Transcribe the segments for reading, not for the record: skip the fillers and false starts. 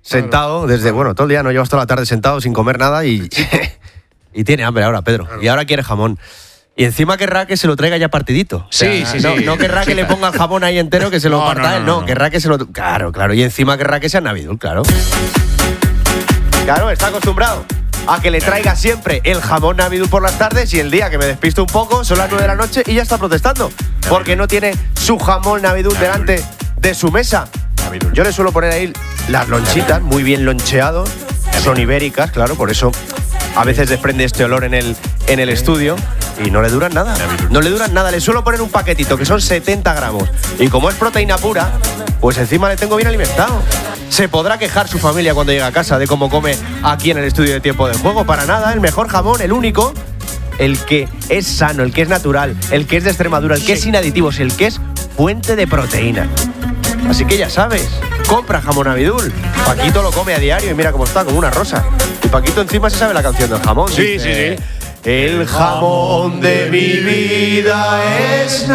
sentado desde, todo el día, no llevas toda la tarde sentado sin comer nada y tiene hambre ahora, Pedro. Claro. Y ahora quiere jamón. Y encima querrá que se lo traiga ya partidito. Sí. No querrá que le ponga el jamón ahí entero, que se lo parta él. No, querrá que se lo... Claro. Y encima querrá que sea Navidul, claro. Claro, está acostumbrado a que le traiga siempre el jamón Navidul por las tardes y el día que me despisto un poco son las 9 de la noche y ya está protestando. Porque no tiene su jamón Navidul delante de su mesa. Yo le suelo poner ahí las lonchitas, muy bien loncheados. Son ibéricas, claro, por eso a veces desprende este olor en el estudio y no le duran nada. No le duran nada. Le suelo poner un paquetito que son 70 gramos. Y como es proteína pura, pues encima le tengo bien alimentado. Se podrá quejar su familia cuando llegue a casa de cómo come aquí en el estudio de Tiempo de Juego. Para nada, el mejor jamón, el único, el que es sano, el que es natural, el que es de Extremadura, el que es sin aditivos, el que es fuente de proteína. Así que ya sabes, compra jamón Navidul. Paquito lo come a diario y mira cómo está, como una rosa. Y Paquito encima se sabe la canción del jamón. Sí. El jamón de mi vida es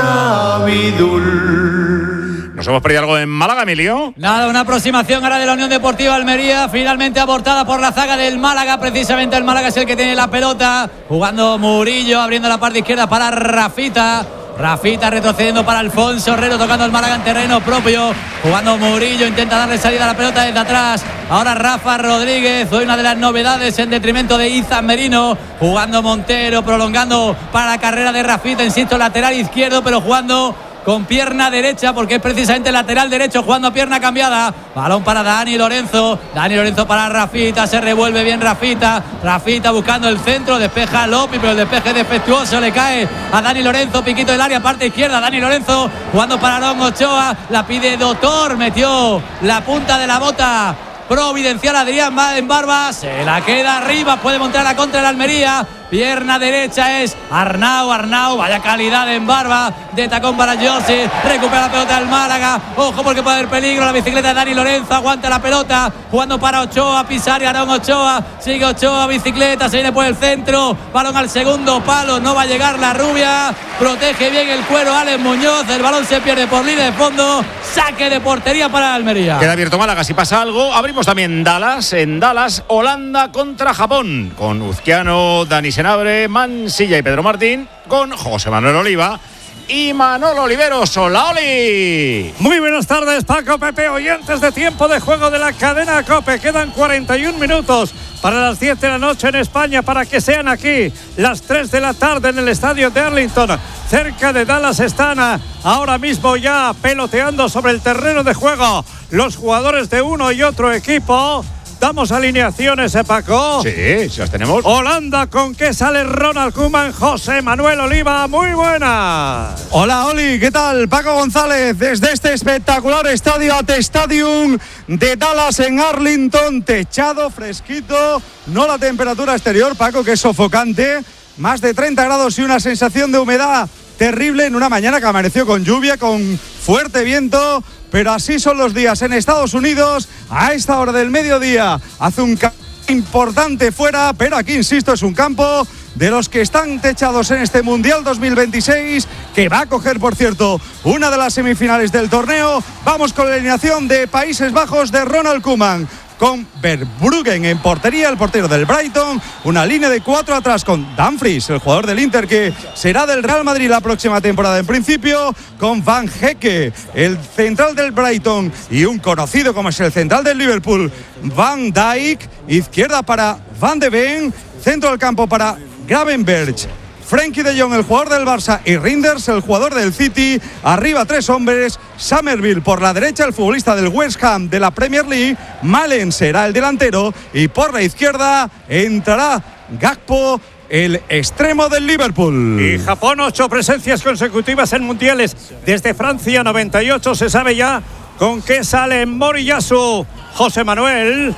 Navidul. ¿Nos hemos perdido algo en Málaga, Emilio? Nada, una aproximación ahora de la Unión Deportiva Almería, finalmente abortada por la zaga del Málaga. Precisamente el Málaga es el que tiene la pelota, jugando Murillo, abriendo la parte izquierda para Rafita retrocediendo para Alfonso Herrero, tocando el Málaga en terreno propio, jugando Murillo, intenta darle salida a la pelota desde atrás, ahora Rafa Rodríguez, hoy una de las novedades en detrimento de Izan Merino, jugando Montero, prolongando para la carrera de Rafita, insisto, lateral izquierdo, pero jugando con pierna derecha, porque es precisamente lateral derecho, jugando a pierna cambiada. Balón para Dani Lorenzo para Rafita, se revuelve bien Rafita buscando el centro, despeja Lopi, pero el despeje defectuoso, le cae a Dani Lorenzo, piquito del área, parte izquierda, Dani Lorenzo jugando para Aarón Ochoa, la pide Doctor, metió la punta de la bota providencial Adrián en Barba, se la queda arriba, puede montar la contra de la Almería. Pierna derecha es Arnau, vaya calidad en Barba, de tacón para José, recupera la pelota del Málaga, ojo porque puede haber peligro, la bicicleta de Dani Lorenzo, aguanta la pelota, jugando para Ochoa, Pisari, Aarón Ochoa, sigue Ochoa, bicicleta, se viene por el centro, balón al segundo palo, no va a llegar la rubia, protege bien el cuero Alex Muñoz, el balón se pierde por línea de fondo, saque de portería para Almería. Queda abierto Málaga, si pasa algo, abrimos también Dallas, en Dallas, Holanda contra Japón, con Uzquiano, Dani Senabre, Mansilla y Pedro Martín, con José Manuel Oliva y Manolo Oliveros. Hola, Oli. Muy buenas tardes, Paco, Pepe, oyentes de Tiempo de Juego de la cadena COPE. Quedan 41 minutos para las 10 de la noche en España, para que sean aquí las 3 de la tarde en el estadio de Arlington. Cerca de Dallas están ahora mismo ya peloteando sobre el terreno de juego los jugadores de uno y otro equipo. Damos alineaciones, Paco. Sí, las tenemos. Holanda, ¿con qué sale Ronald Koeman? José Manuel Oliva, muy buenas. Hola, Oli, ¿qué tal? Paco González, desde este espectacular estadio AT Stadium de Dallas en Arlington. Techado, fresquito, no la temperatura exterior, Paco, que es sofocante. Más de 30 grados y una sensación de humedad terrible en una mañana que amaneció con lluvia, con fuerte viento. Pero así son los días en Estados Unidos a esta hora del mediodía. Hace un calor importante fuera, pero aquí, insisto, es un campo de los que están techados en este Mundial 2026, que va a coger, por cierto, una de las semifinales del torneo. Vamos con la alineación de Países Bajos de Ronald Koeman, con Verbruggen en portería, el portero del Brighton, una línea de 4 atrás con Dumfries, el jugador del Inter que será del Real Madrid la próxima temporada en principio, con Van Hecke, el central del Brighton, y un conocido como es el central del Liverpool, Van Dijk, izquierda para Van de Ven, centro del campo para Gravenberch, Frenkie de Jong, el jugador del Barça, y Reinders, el jugador del City. Arriba 3 hombres, Summerville por la derecha, el futbolista del West Ham de la Premier League, Malen será el delantero, y por la izquierda entrará Gakpo, el extremo del Liverpool. Y Japón, 8 presencias consecutivas en mundiales desde Francia 98. Se sabe ya con qué sale Moriyasu. José Manuel.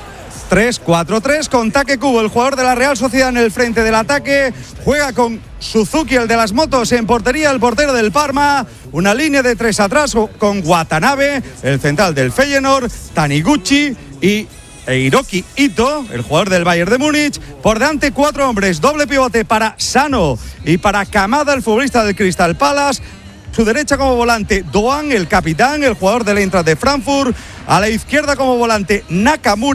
3-4-3 con Take Kubo, el jugador de la Real Sociedad en el frente del ataque. Juega con Suzuki, el de las motos, en portería, el portero del Parma. Una línea de 3 atrás con Watanabe, el central del Feyenoord, Taniguchi y Hiroki Ito, el jugador del Bayern de Múnich. Por delante 4 hombres, doble pivote para Sano y para Kamada, el futbolista del Crystal Palace. Su derecha como volante Doan, el capitán, el jugador del Eintracht de Frankfurt. A la izquierda como volante Nakamura.